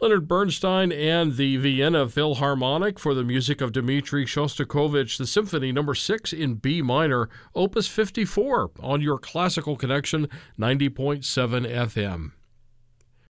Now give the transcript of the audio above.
Leonard Bernstein and the Vienna Philharmonic for the music of Dmitri Shostakovich, the Symphony No. 6 in B minor, Opus 54, on your Classical Connection 90.7 FM.